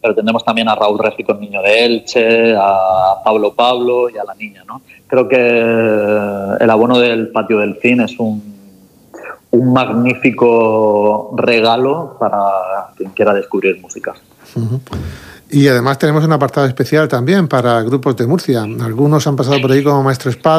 pero tendremos también a Raúl Régico, el niño de Elche, a Pablo y a la niña, ¿no? Creo que el abono del Patio del Cine es un magnífico regalo para quien quiera descubrir música. Uh-huh. Y además tenemos un apartado especial también para grupos de Murcia. Algunos han pasado por ahí como Maestro Espada,